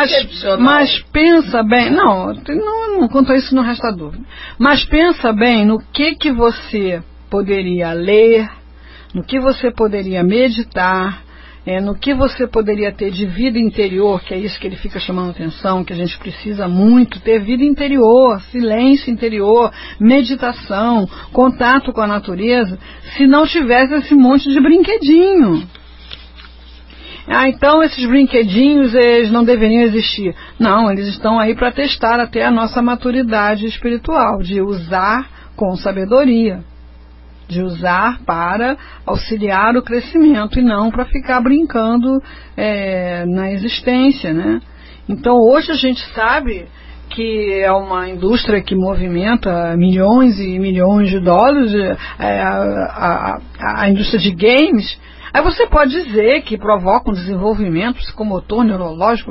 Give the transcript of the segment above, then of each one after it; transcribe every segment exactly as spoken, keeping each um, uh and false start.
mas, mas pensa bem, não, não, não quanto a isso não resta dúvida, mas pensa bem no que que você poderia ler, no que você poderia meditar, é, no que você poderia ter de vida interior, que é isso que ele fica chamando atenção, que a gente precisa muito, ter vida interior, silêncio interior, meditação, contato com a natureza, se não tivesse esse monte de brinquedinho. Ah, então esses brinquedinhos, eles não deveriam existir. Não, eles estão aí para testar até a nossa maturidade espiritual, de usar com sabedoria, de usar para auxiliar o crescimento e não para ficar brincando é, na existência, né? Então hoje a gente sabe que é uma indústria que movimenta milhões e milhões de dólares, é, a, a, a, a indústria de games. Aí você pode dizer que provoca um desenvolvimento psicomotor, neurológico,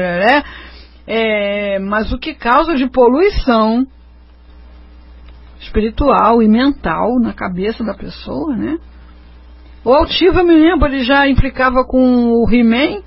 é, mas o que causa de poluição espiritual e mental na cabeça da pessoa, né? O Altiva, me lembro, ele já implicava com o He-Man.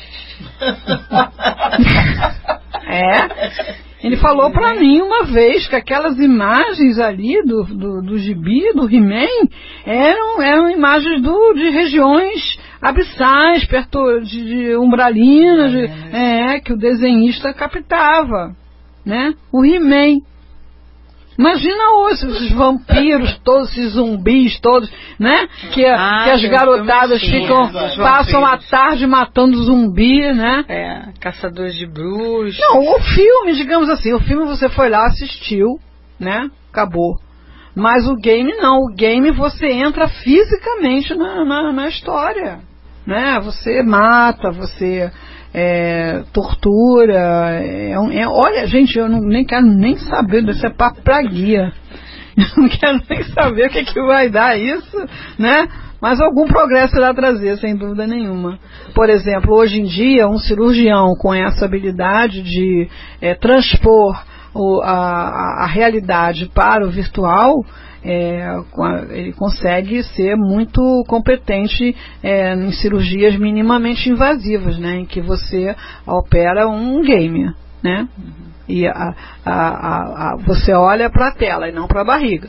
É. Ele falou pra mim uma vez que aquelas imagens ali do, do, do gibi, do He-Man, eram, eram imagens do, de regiões abissais, perto de, de umbralinas, de, é, que o desenhista captava, né? O He-Man. Imagina hoje esses vampiros, todos esses zumbis, todos, né? Que, ah, que as garotadas ficam, passam a tarde matando zumbi, né? É, caçadores de bruxas. Não, o filme, digamos assim, o filme você foi lá, assistiu, né? Acabou. Mas o game não, o game você entra fisicamente na, na, na história, né? Você mata, você... É, tortura, é, é, olha, gente, eu não, nem quero nem saber, isso é papo pra guia, eu não quero nem saber o que, que vai dar isso, né? Mas algum progresso irá trazer, sem dúvida nenhuma. Por exemplo, hoje em dia, um cirurgião com essa habilidade de é, transpor o, a, a realidade para o virtual, É, ele consegue ser muito competente é, em cirurgias minimamente invasivas, né, em que você opera um game, né, uhum. E a, a, a, a, você olha para a tela e não para a barriga.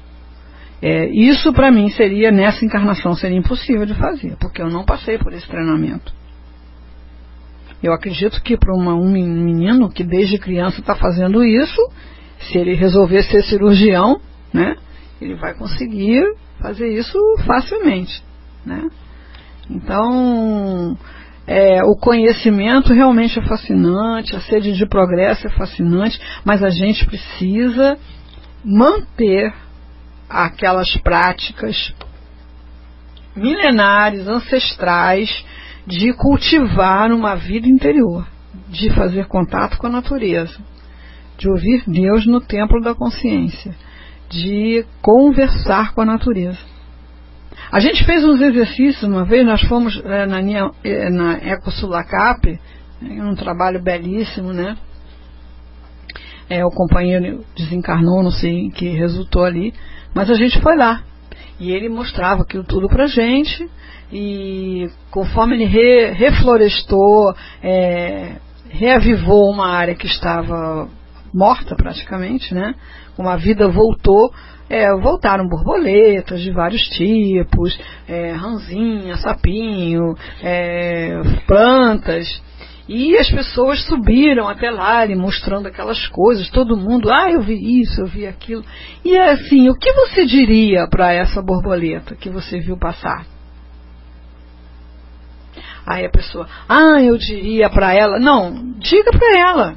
É, isso para mim seria, nessa encarnação, seria impossível de fazer, porque eu não passei por esse treinamento. Eu acredito que para um menino que desde criança está fazendo isso, se ele resolver ser cirurgião, né, ele vai conseguir fazer isso facilmente, né? Então, é, o conhecimento realmente é fascinante, a sede de progresso é fascinante, mas a gente precisa manter aquelas práticas milenares, ancestrais, de cultivar uma vida interior, de fazer contato com a natureza, de ouvir Deus no templo da consciência, de conversar com a natureza. A gente fez uns exercícios uma vez, nós fomos é, na, na Eco Sulacap, um trabalho belíssimo, né? É, o companheiro desencarnou, não sei em que resultou ali, mas a gente foi lá. E ele mostrava aquilo tudo pra gente, e conforme ele re, reflorestou, é, reavivou uma área que estava morta praticamente, né? Como a vida voltou, é, voltaram borboletas de vários tipos, é, ranzinha, sapinho, é, plantas, e as pessoas subiram até lá, ele mostrando aquelas coisas, todo mundo, ah, eu vi isso, eu vi aquilo, e assim, o que você diria para essa borboleta que você viu passar? Aí a pessoa, ah, eu diria para ela, não, diga para ela.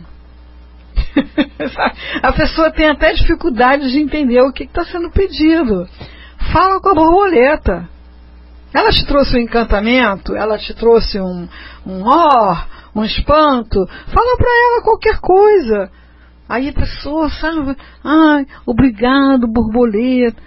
A pessoa tem até dificuldade de entender o que está sendo pedido. Fala com a borboleta. Ela te trouxe um encantamento, ela te trouxe um, um ó, um espanto. Fala para ela qualquer coisa. Aí a pessoa sabe, ai, obrigado, borboleta.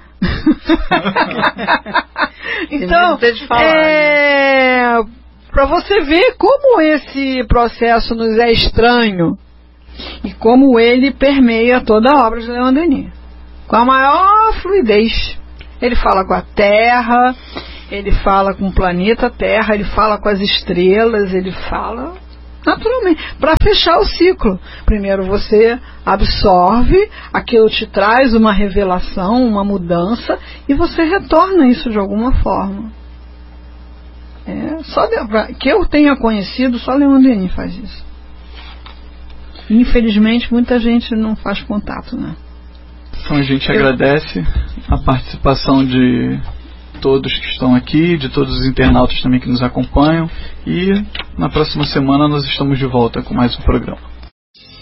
Então, é, para você ver como esse processo nos é estranho e como ele permeia toda a obra de Leon Denis, com a maior fluidez. Ele fala com a Terra, ele fala com o planeta Terra, ele fala com as estrelas, ele fala Naturalmente, para fechar o ciclo. Primeiro você absorve, aquilo te traz uma revelação, uma mudança, e você retorna isso de alguma forma. É, só de, que eu tenha conhecido, só Leon Denis faz isso. Infelizmente, muita gente não faz contato, né? Então a gente eu... agradece a participação de todos que estão aqui, de todos os internautas também que nos acompanham, e na próxima semana nós estamos de volta com mais um programa.